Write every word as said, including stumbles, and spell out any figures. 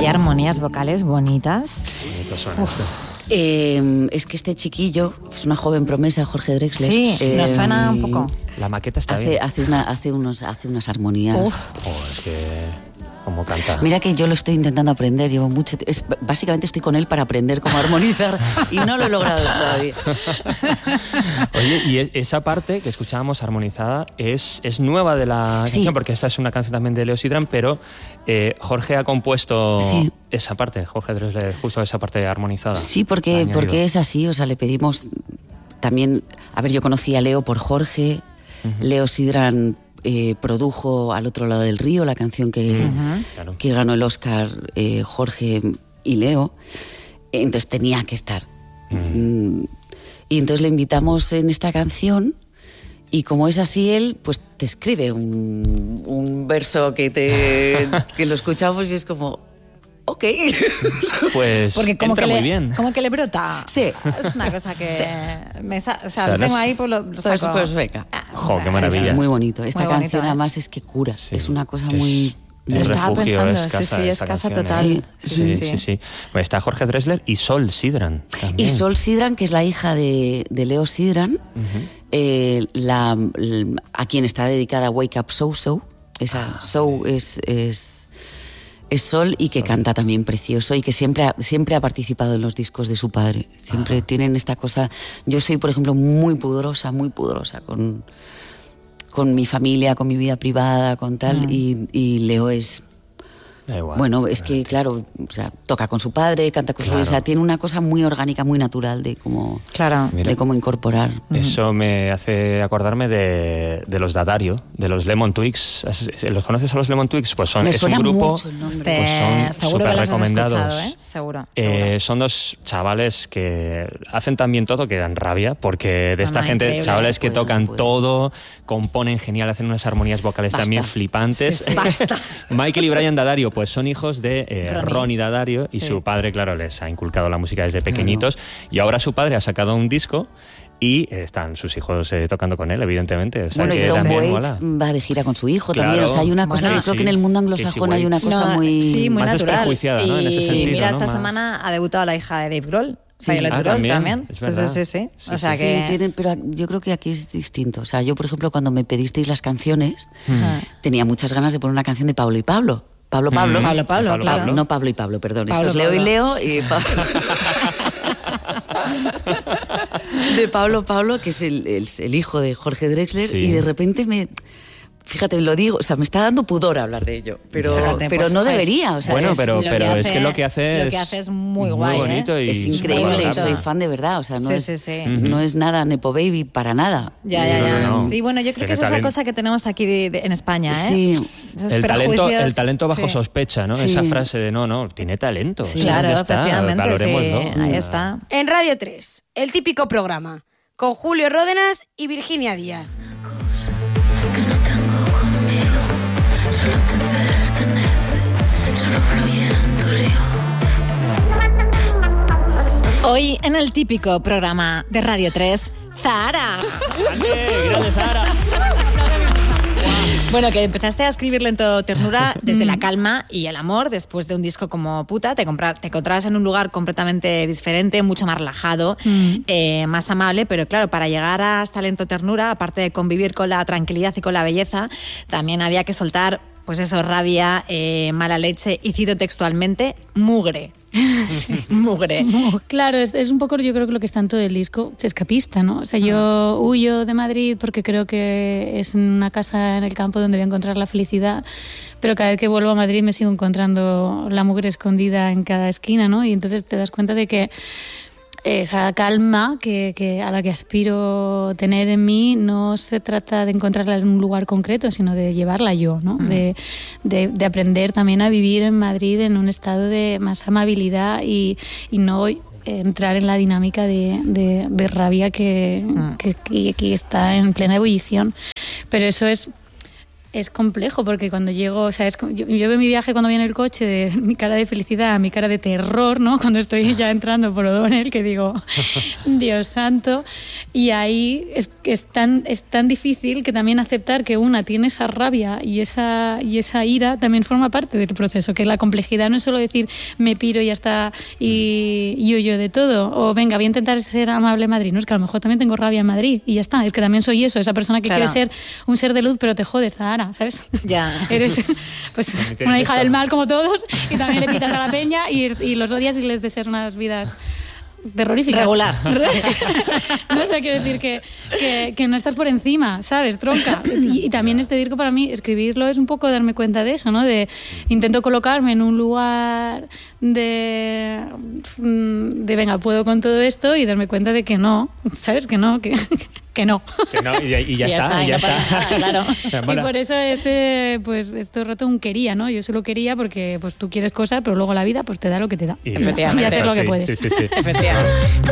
Hay armonías vocales bonitas. Bonitos son estos. Eh, es que este chiquillo, que es una joven promesa, Jorge Drexler. Sí, eh, nos suena un poco. La maqueta está hace, bien. Hace, una, hace, unos, hace unas armonías. Uf. Oh, es que... Como canta. Mira que yo lo estoy intentando aprender, llevo mucho t- es, básicamente estoy con él para aprender cómo armonizar y no lo he logrado todavía. Oye, y esa parte que escuchábamos armonizada es, es nueva de la sí. canción, porque esta es una canción también de Leo Sidran, pero eh, Jorge ha compuesto sí. esa parte, Jorge Drexler, justo esa parte armonizada. Sí, porque, porque es así, o sea, le pedimos también, a ver, yo conocí a Leo por Jorge, uh-huh. Leo Sidran Eh, produjo Al otro lado del río, la canción que, uh-huh. claro. que ganó el Oscar eh, Jorge y Leo. Entonces tenía que estar. Uh-huh. Y entonces le invitamos en esta canción y como es así él, pues te escribe un, un verso que, te, que lo escuchamos y es como... Ok. Pues porque como entra que muy le, bien. Como que le brota. Sí. Es una cosa que... Sí. Me sa- o sea, o sea, lo tengo no es... ahí, pues lo, lo saco. Pues, pues venga. Jo, qué maravilla. Sí, muy bonito. Esta muy canción bonito, ¿eh? además es que cura. Sí. Es una cosa es... muy... Lo estaba refugio, pensando, es casa, sí, sí, es casa canción, total. ¿eh? Sí, sí, sí, sí. sí. sí, sí. Pues está Jorge Drexler y Sol Sidran también. Y Sol Sidran, que es la hija de, de Leo Sidran, uh-huh. eh, la, la, a quien está dedicada Wake Up So So. Esa ah, So es, es, es Sol y que Sol. Canta también precioso y que siempre ha, siempre ha participado en los discos de su padre. Siempre ah. tienen esta cosa... Yo soy, por ejemplo, muy pudorosa, muy pudorosa con... con mi familia, con mi vida privada, con tal, mm. y, y Leo es... Igual, bueno, es que, claro, o sea, toca con su padre, canta con claro. su... O sea, tiene una cosa muy orgánica, muy natural de cómo, claro. de cómo incorporar. Eso uh-huh. me hace acordarme de, de los Dadario, de los Lemon Twigs. ¿Los conoces a los Lemon Twigs? Pues son, me es suena un grupo... mucho el nombre. Pues son seguro que los recomendados. Has escuchado, ¿eh? Seguro. Eh, seguro. Son dos chavales que hacen también todo que dan rabia, porque de esta Mamá, gente, increíble. Chavales que puede, tocan todo, componen genial, hacen unas armonías vocales Basta. También flipantes. Sí, sí. Basta. Michael y Brian Dadario, pues son hijos de Eh, Ronnie. Ronnie Dadario y sí. su padre, claro, les ha inculcado la música desde pequeñitos claro. y ahora su padre ha sacado un disco y están sus hijos eh, tocando con él, evidentemente. Está bueno, que y Tom también Waits mola. va de gira con su hijo claro. también. O sea, hay una cosa, bueno, yo creo sí. que en el mundo anglosajón hay una cosa no, muy... sí, muy más natural. desprejuiciada, ¿no? En ese sentido, y mira, esta ¿no? semana ha debutado la hija de Dave Grohl. Sí. Violet Ah, Grohl también. también. Es sí, verdad. sí, sí, sí. Sí, o sea sí, que... sí, tienen, pero yo creo que aquí es distinto. O sea, yo, por ejemplo, cuando me pedisteis las canciones, hmm. tenía muchas ganas de poner una canción de Pablo y Pablo. Pablo, Pablo. Mm. Pablo, Pablo, Pablo, claro. Pablo. No Pablo y Pablo, perdón. Pablo, Eso es Leo Pablo. y Leo y Pablo. De Pablo, Pablo, que es el, el, el hijo de Jorge Drexler, sí. y de repente me... Fíjate, lo digo, o sea, me está dando pudor hablar de ello, pero, Fíjate, pero pues, no pues, debería. O sea, bueno, es, pero, pero hace, es que lo que hace lo es, que hace es muy muy guay, bonito ¿eh? y es increíble, bonito. soy fan de verdad, o sea, no, sí, es, sí, sí. Uh-huh. no es nada Nepo Baby para nada. Ya, ya, ya. No, no, no. Sí, bueno, yo creo que esa es esa cosa que tenemos aquí de, de, en España, ¿eh? Sí. El talento, el talento bajo sí. sospecha, ¿no? Sí. Esa frase de no, no, tiene talento. Sí. O sea, claro, ya está, efectivamente, valorémoslo. Sí. Ahí está. En Radio tres, el típico programa, con Julio Ródenas y Virginia Díaz. Que no tengo conmigo, solo te pertenece, solo fluye en tu río. Hoy en el típico programa de Radio tres, Zahara. ¡Grande, grande Zahara! Bueno, que empezaste a escribir Lento Ternura desde la calma y el amor, después de un disco como Puta, te, compra- te encontrabas en un lugar completamente diferente, mucho más relajado, mm. eh, más amable, pero claro, para llegar hasta Lento Ternura, aparte de convivir con la tranquilidad y con la belleza, también había que soltar, pues eso, rabia, eh, mala leche, y cito textualmente, mugre. Sí, mugre. Claro, es, es un poco, yo creo que lo que está en todo el disco, es escapista, ¿no? O sea, yo huyo de Madrid porque creo que es una casa en el campo donde voy a encontrar la felicidad, pero cada vez que vuelvo a Madrid me sigo encontrando la mugre escondida en cada esquina, ¿no? Y entonces te das cuenta de que esa calma que, que a la que aspiro tener en mí no se trata de encontrarla en un lugar concreto, sino de llevarla yo, ¿no? Uh-huh. De, de, de aprender también a vivir en Madrid en un estado de más amabilidad y, y no entrar en la dinámica de, de, de rabia que, uh-huh. que, que, que está en plena ebullición. Pero eso es es complejo porque cuando llego, o sea, es, yo, yo veo mi viaje cuando viene el coche de mi cara de felicidad a mi cara de terror, ¿no? Cuando estoy ya entrando por O'Donnell, que digo, Dios santo, y ahí es, es, tan, es tan difícil que también aceptar que una tiene esa rabia y esa, y esa ira también forma parte del proceso, que la complejidad no es solo decir me piro y ya está y, y huyo de todo, o venga, voy a intentar ser amable en Madrid, no, es que a lo mejor también tengo rabia en Madrid y ya está, es que también soy eso, esa persona que claro. quiere ser un ser de luz pero te jodes, Zahara, ¿sabes? Ya. Eres pues una hija del mal como todos y también le pitas a la peña y, y los odias y les deseas unas vidas terroríficas. Regular. No, o sea, quiero decir que, que, que no estás por encima, ¿sabes? Tronca. Y, y también este disco para mí, escribirlo es un poco darme cuenta de eso, ¿no? De intento colocarme en un lugar de, de venga, puedo con todo esto y darme cuenta de que no, ¿sabes? Que no, que... que no. Que no, y, y ya, y está, ya y ya está. está. Nada, claro. Y por eso este, pues, este rato un quería, ¿no? Yo solo quería porque pues tú quieres cosas, pero luego la vida pues te da lo que te da. Y efectivamente. Y haces lo que sí, puedes. Sí, sí, sí. Efectivamente.